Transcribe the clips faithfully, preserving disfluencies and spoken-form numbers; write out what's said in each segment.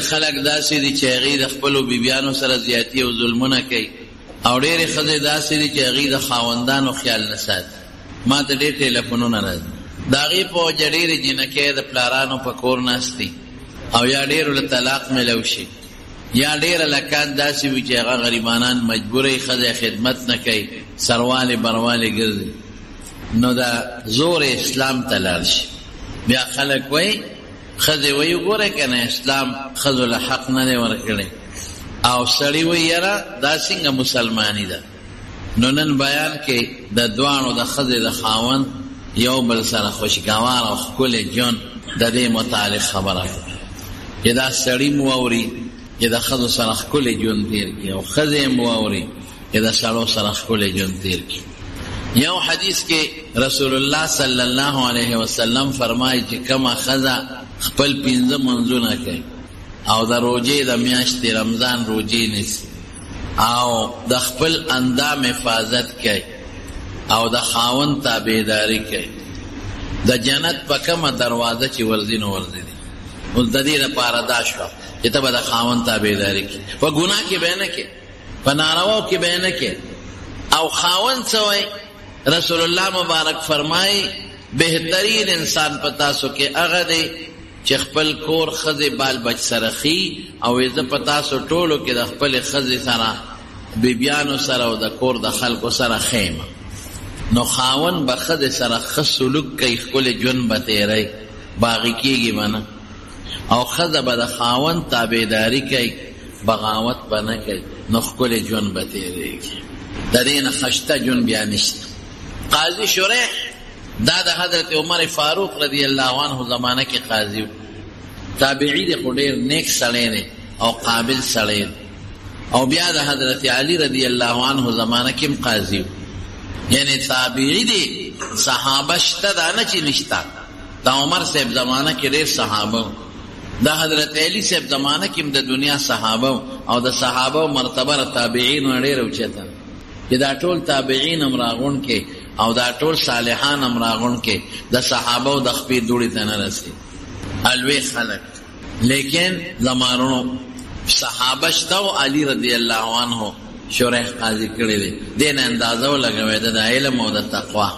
ډېر خلک داسې دي چې هغوی د خپلو بیبیانو سره زیاتي او ظلمونه کوي او ډېرې ښځې داسې دي چې هغوی د خاوندانو خیال نه ساتي. ما ته ډېر ټېلیفونونه راځي، د هغې په وجه ډېرې جینکۍ د پلارانو په کور ناست دي او یا ډېرو له طلاق میلو شي، یا ډېره لکان داسې وي چې هغه غریبانان مجبوره ښځه خدمت نه کوي، سروالې بروالې ګرځي. نو دا زور اسلام ته لاړ شي. بیا خلک وایي ښځې وایي ګوره که نه اسلام ښځو له حق نه دی ورکړی، او سړي وایي یاره دا څنګه مسلماني ده. نو نن بیان کې د دواړو د ښځې د خاوند یو بل سره خوشګوار او ښکلی ژوند د دې متعلق خبره چې دا سړي مو واوري چې د ښځو سره ښکلی ژوند تېر کړي او ښځې مو واوري چې د سړو سره ښکلی ژوند تېر کړي. یو حدیث کې رسول الله صلی الله علیه وسلم فرمایي چې کومه ښځه خپل پنځه منځونه کوي او د روژې د میاشتې رمضان روژې نیسي او د خپل اندام حفاظت کوي او د خاوند تابعداري کوي، د جنت په کومه دروازه چې ورځي نو ورځي دي. اوس د دې لپاره دا شوه چې ته به د خاوند تابعداري کوي، په ګناه کې به یې نه کوې، په نارواو کې به یې نه کوې. او خاوند څه وایي؟ رسول الله مبارک فرمایي بهترین انسان په تاسو کې هغه دی چې خپل کور ښځې بال بچ سره خي او زه په تاسو ټولو کې د خپلې ښځې سره بیبیانو سره او د کور د خلکو سره خیمه. نو خاوند به ښځې سره ښه سلوک کوي، ښکلی ژوند به تېروي، باغي کېږي به نه، او ښځه به د خاوند تابعداري کوي، بغاوت به نه کوي، نو ښکلی ژوند به تېرېږي. د دې نه ښایسته ژوند بیا نشته. قاضي شریح دا د حضرت عمر فاروق رضی الله عنه زمانه کې قاضي و، تابعی دی خو ډېر نیک سړی دی او قابل سړی دی. او بیا د حضرت علی رضی الله عنه زمانه کې هم قاضي و، یعنی تابعی دی، صحابه شته دا نه چې نشته. د عمر صاحب زمانه کې ډېر صحابه و، د حضرت علی صاحب زمانه کې هم د دنیا صحابه او د صحابه مرتبه تابعین ډېر اوچته چې دا ټول تابعین هم راغون کې او دا ټول صالحان هم راغون کې د صحابه او د خپې دوړې ته نه رسي الوی خلک. لیکن زمانونو صحابه شته او علی رضی الله عنه شریح قاضي کړی دی، دې نه اندازه ولګوي د علم او د تقوا.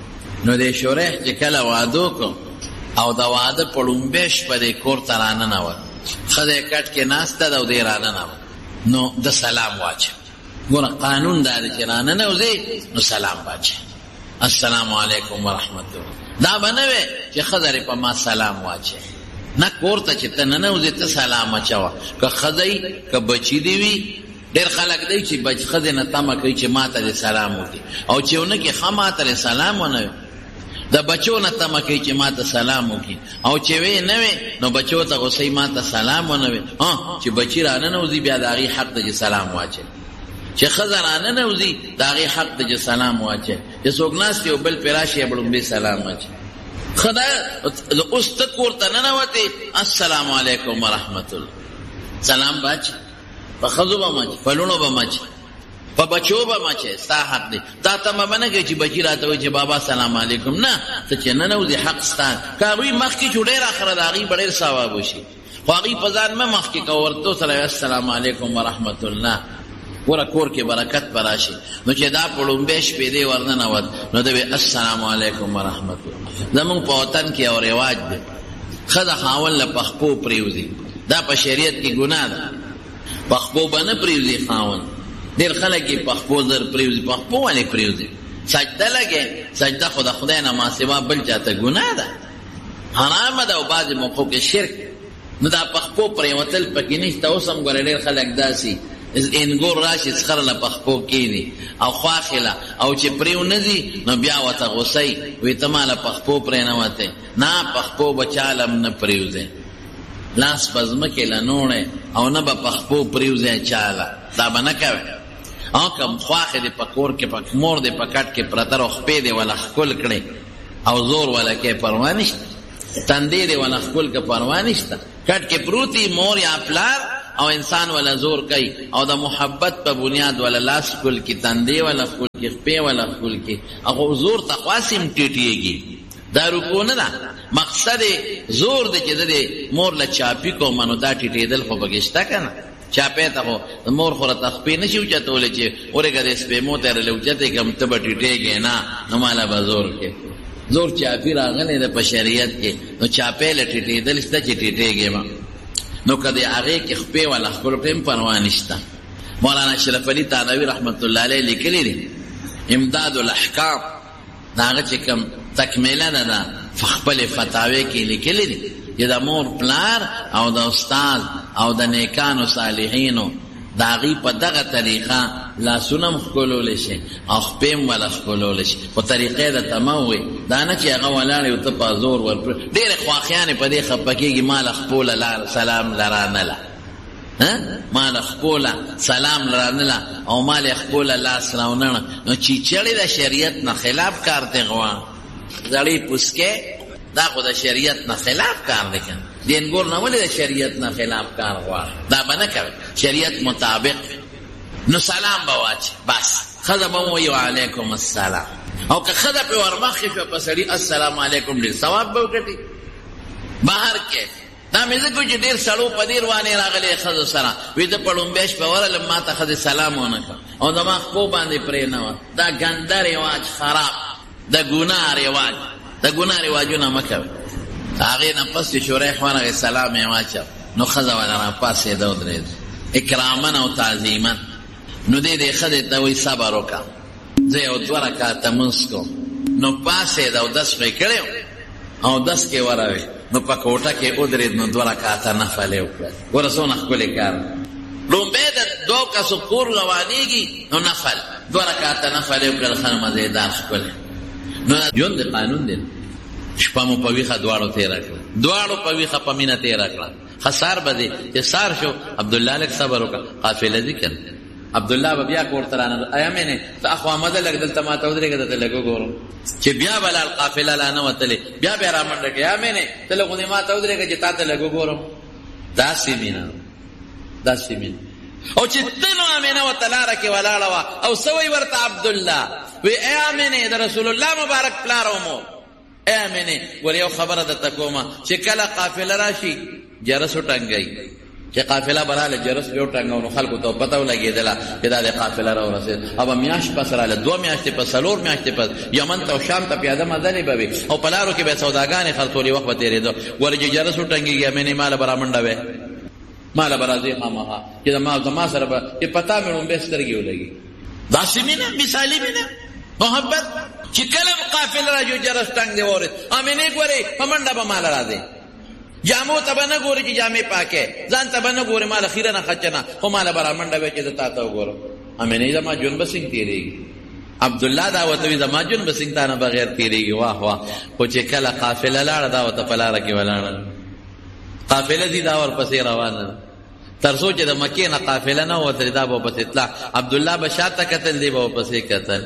نو د شریح چې کله واده وکړو او د واده په لومبۍ شپه دی کور ته راننوت، ښځه کټ کې ناسته ده او دی راننوت، نو د سلام واچه. ګوره قانون دا دی چې راننوځې نو سلام واچه، السلام علیکم ورحمت الله. دا به نه وی چې ښځه په ما سلام واچه، نه کور ته چې ته ننوځې ته سلام اچوه. که ښځی که بچي دې وي، ډېر خلک دی چې بچ ښځې نه تمه کوي چې ما ته دې سلام وکړي، او چې ونه کې ښه ما ته دې سلام ونه وي. د بچو نه تمه کوي چې ما ته سلام وکړي، او چې وی نه وي نو بچو ته غوسئ ما ته سلام ونه وي. چې بچي راننوځي بیا د هغې حق ده چې سلام واچوي، چې ښځه راننوځي د هغې حق ده چې سلام واچوي. چې څوک ناست یو بل پرې راشي یا بړومبې سلام واچوي. ښه ده اوس ته کور ته ننوتې، السلام علیکم ورحمت الله، سلام به اچي، په ښځو به مچي، په لوڼو به مچي، په بچو به مچي، ستا حق دی. تا تمه به نه کوي چې بچي راته وایي چې بابا سلام علیکم، نه، ته چې ننوځې حق ستا. که هغوی مخکې شو ډېر اخره د هغوی به ډېر ثواب وشي، خو هغوی په ځان مه مخکې کوه، ورته سره السلام علیکم ورحمت الله، ګوره کور کې برکت به راشي. نو چې دا په لومبۍ شپې دی ورننوت نو ده وی السلام علیکم ورحمت الله. زمونږ په وطن کې یو رواج دی، ښځه خاوند له پخپو پرېوځي، دا په شریعت کې ګناه ده. پخپو به نه پرېوځي خاوند، ډېر خلک یې پخپو زر پرېوځي. پخپو ولې پرېوځي؟ سجده لګې، سجده خو د خدای نه ما سوا بل چاته ګناه ده، حرامه ده، او بعضې موقعو کې شرک. نو دا پخپو پرېوتل پکې نشته. اوس هم ګوره ډېر خلک داسې انګور راشي څخره له پخپو کېني او خواخله، او چې پرې ونځي نو بیا ورته غوسئ، وایي ته ما له پخپو پرېنوتې. نه، پخپو به چاله هم نه پرېوځې، لاس په ځمکې لنوړی او نه به پخپو پرېوځې چاله، دا به نه کوې. او که خواښې دې په کور کې په مور دې په کټ کې پرته او خپې دې وله ښکل کړې او زور وله کې پروا نشته، تندې دې وله ښکل که پروا نشته. کټ کې پروتي مور یا پلار او انسان ولا زور کوي او د محبت په بنیاد ولا لاس کول کی تندې ولا خپل کی خپې ولا خپل کی او زور تقواسم ټیټیږي. دا رکو نه ده. مقصد زور دی چې د مور له چاپی کومه نو دا ټیټېدل خو پکې شته که نه. چاپی ته خو مور خو راته خپې نه شي اوچتولی چې ورېږه د سپېمو ته رلی اوچتې کړم ته به ټیټېږې نه نو ماله به زور کې زور چاپی راغلی ده په شریعت کې نو چاپی له ټیټېدل شته چې ټیټېږې به نو که د هغې کې خپې والا خپلو ټیم پروا نشته. مولانا اشرف علي تانوي رحمت الله علیه لیکلی دی امداد الاحکام د هغه چې کوم تکمیله ده ده خپلې فتاوی کې لیکلی دی چې د مور پلار او د استاد او د نیکانو صالحینو د هغې په دغه طریقه لاسونه هم ښکلولی شي او خپې هم وله ښکلولی شي خو طریقې درته مه ووایي دا نه چې هغه ولاړ یو ته په زور ورپړ ډېرې خواښیانې په دې خفه کېږي ما له خپوله سلام لرانله ما له خپوله سلام لرانله او ما له خپوله لاس راونړه نو چیچړې د شریعت نه خلاف کار دی غوا زړې پوسکې دا خو د شریعت نه خلاف کار دی که دینګور نه ولې د شریعت نه خلاف کار غواړي دا به نه کوي شریعت مطابق نو سلام به واچي بس ښځه به ووایي وعلیکم السلام او که ښځه پرې ورمخکې شوه په سړي السلام علیکم ډېر ثواب به وګټي بهر کې دا مې ځکه چې ډېر سړو په دې روانې راغلی ښځو سره وي زه په لومبۍ شپه ورغلم ما ته ښځې سلام ونه کړ او زما خپو باندې پرې نه وه دا ګنده رواج خراب د ګناه رواج د ګناه رواجونه مه کوئ هغې نه پس چې شوریخ ورغی سلام یې واچو نو ښځه ونه راپاڅېده ودرېده اکرامن او تعظیمن نو دې دې ښځې ته وایي صبر وکړه زه یو دوه رکعته لمونځ کوم نو پاڅېده او دس پرې کړی او دس کې وروي نو په کوټه کې ودرېد نو دوه رکعته نفل یې وکړل ګوره څونه ښکلې کار لومبۍ د دوو کسو کور روانېږي نو نفل دوه رکعته نفل یې وکړل ښه مزېدار ښکلی نو ژوند د قانون دی شپه مو په ویښه دواړو تېره کړه دواړو په ویښه په مینه تېره کړه ښه سار به دی چې سار شو عبدالله لږ صبر وکړه قافله ځي که نه عبدالله به بیا کور ته رانه ایا مینې ته اخوا مزه لږ دلته ما ته ودرېږه درته لږ وګورم چې بیا به لاړ قافله لا نه وتلې بیا بیا رامنډه کړې یا مینې ته لږ غوندې ما ته ودرېږه چې تا ته لږ وګورم داسې مینه داسې مینه او چې ته نو امینه ورته لاره کې ولاړه وه او څه وایي ورته عبدالله وی ای امینې د رسول الله مبارک پلار او مور ای امینې ور یو خبره درته کومه چې کله قافله راشي جرس وټنګئ چې قافله به راله جرس به وټنګو نو خلکو ته پته ولګېدله چې دا د قافله راورسېد او به میاشت پس راله دوه میاشتې پس څلور میاشتې پس یمن ته او شام ته پیاده مزلې به وي او په لارو کې به سوداګانې خرڅولې وخت به تېرېده ولې چې جرس وټنګېږي امینې ماله به رامنډه وې ماله به راځې خامخا چې زما زما سره به چې پتا مې لومبۍ سترګې ولګي داسې مینه مثالي مینه محبت چې کله قافله راځي جرس ټنګ دی وورېد امینې ګورې په منډه به ماله راځې جامو ته به نه ګورې چې جامې پاکې ځان ته به نه ګورې ماله خیره نه خچه نه خو ماله به رامنډه وې چې زه تا ته وګورم امینې زما ژوند به څنګه تېرېږي عبدالله دا ورته وي زما ژوند به څنګه تا نه بغیر تېرېږي واه واه خو چې کله قافله لاړه دا ورته په لاره کې ولاړه قافله ځي دا ورپسې روانه ده تر څو چې د مکې نه قافله نه وتلې دا به ورپسې تله عبدالله به شاته کتل دی به ورپسې کتل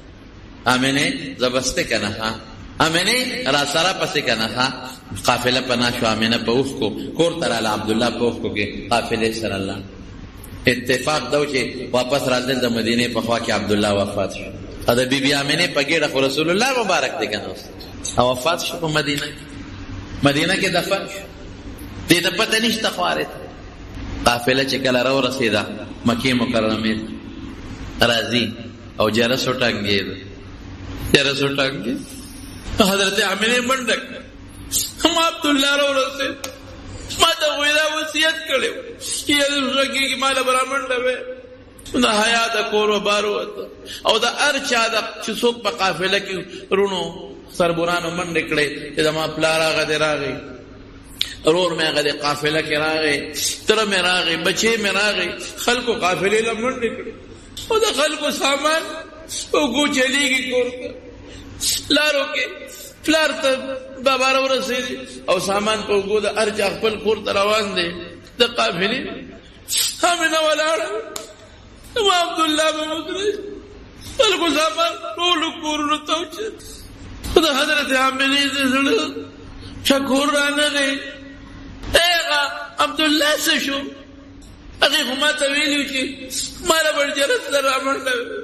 امینې زه بسته که نه ښه امینې را سره پسې که نه ښه قافله پناه شو امینه په اوښکو کور ته راله عبدالله په اوښکو کې قافلې سره لاړ اتفاق دا و چې واپس راتلل د مدینې په خوا کې عبدالله وفات شو او د بیبي امینې په ګېډه خو رسول الله مبارک دی که نه او وفات شو په مدینه کې مدینه کې دفن شو دې ته پته نشته خوارې ته قافله چې کله راورسېده مکې مکرمې راځي او جرس وټنګېد جرس وټنګېد حضرت امینې منډه هم عبدالله راورسېد ما ته خو یې دا وصیت کړی و چې زړه کېږي ماله به رامنډه وې د حیا د کور و بار وته او د هر چا د چې څوک په قافله کې رونو سربورانو منډې کړې چې زما پلار هغه دی راغی رور مې هغه د قافله کې راغی تره مې راغی بچې مې راغی خلکو قافلې له منډې کړې او د خلکو سامان اوږو چلېږي کور ته لارو کې پلار ته بابا راورسېدي او سامان په اوږو د هر چا خپل کور ته روان دی د قافلې امینه ولاړه ما عبدالله به ودرېد خلکو سامان ټولو کورونو ته وچت خو د حضرت امینې د زړه شکور رانغی هغه عبدالله څه شو هغې خو ما ته ویلي و چې ما له به جرس سره رامنډه